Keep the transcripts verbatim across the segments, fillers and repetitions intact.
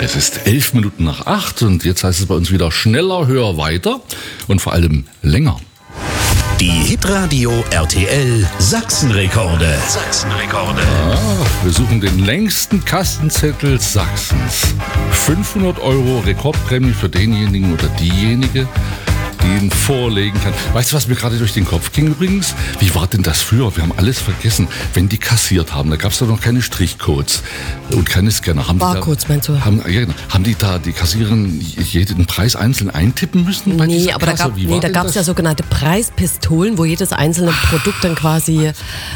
Es ist elf Minuten nach acht und jetzt heißt es bei uns wieder schneller, höher, weiter und vor allem länger. Die Hitradio R T L Sachsenrekorde. Sachsenrekorde. Ja, wir suchen den längsten Kassenzettel Sachsens. fünfhundert Euro Rekordprämie für denjenigen oder diejenige, die ihn vorlegen kann. Weißt du, was mir gerade durch den Kopf ging übrigens? Wie war denn das früher? Wir haben alles vergessen. Wenn die kassiert haben, da gab es doch noch keine Strichcodes und keine Scanner. Haben Barcodes, die da, meinst du? Haben, ja, genau. haben die da, die Kassiererin, jeden Preis einzeln eintippen müssen? Bei Nee, aber da Kasse? gab Wie nee, war da denn gab's das? ja sogenannte Preispistolen, wo jedes einzelne Produkt dann quasi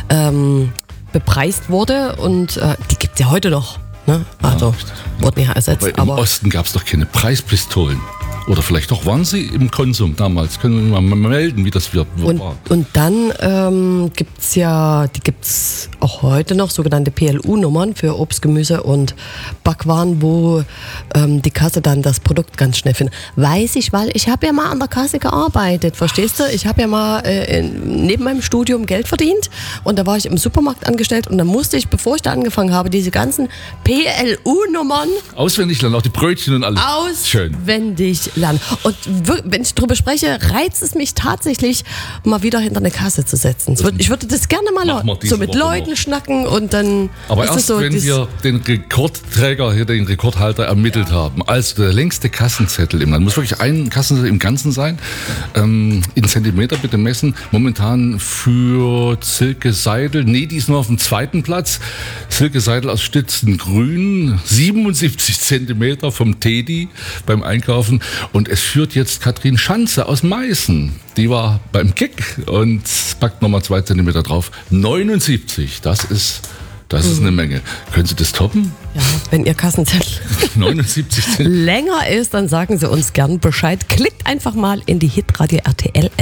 ähm, bepreist wurde. Und äh, die gibt es ja heute noch. Ne? Also, wurden ja ersetzt. Aber im Aber Osten gab es doch keine Preispistolen. Oder vielleicht doch, waren sie im Konsum damals? Können wir mal melden, wie das wird, Und, war. und dann ähm, gibt es ja, die gibt es auch heute noch, sogenannte P L U-Nummern für Obst, Gemüse und Backwaren, wo ähm, die Kasse dann das Produkt ganz schnell findet. Weiß ich, weil ich habe ja mal an der Kasse gearbeitet, verstehst du? Ich habe ja mal äh, in, neben meinem Studium Geld verdient und da war ich im Supermarkt angestellt und dann musste ich, bevor ich da angefangen habe, diese ganzen P L U-Nummern Auswendig lernen, auch die Brötchen und alles. Schön. auswendig lernen. Und wir- wenn ich drüber spreche, reizt es mich tatsächlich, mal wieder hinter eine Kasse zu setzen. Ich würd- Ich würde das gerne mal Machen wir so diese mit Woche Leuten noch. schnacken und dann Aber ist es erst, so. wenn dies- wir den Rekordträger, hier den Rekordhalter ermittelt haben, also der längste Kassenzettel im Land, muss wirklich ein Kassenzettel im Ganzen sein, ähm, in Zentimeter bitte messen, momentan für Silke Seidel, nee, die ist nur auf dem zweiten Platz, Silke Seidel aus Stützengrün, siebenundsiebzig Zentimeter vom Teddy beim Einkaufen und es führt jetzt Katrin Schanze aus Meißen, die war beim Kick und packt nochmal zwei Zentimeter drauf, neunundsiebzig, das ist... Das ist eine Menge. Können Sie das toppen? Ja, wenn Ihr Kassenzettel neunundsiebzig Zentimeter. länger ist, dann sagen Sie uns gern Bescheid. Klickt einfach mal in die Hitradio R T L